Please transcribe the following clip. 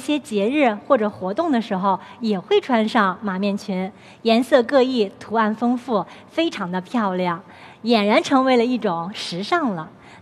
些节日或者活动的时候，也会穿上马面裙，颜色各异，图案丰富，非常的漂亮，俨然成为了一种时尚了。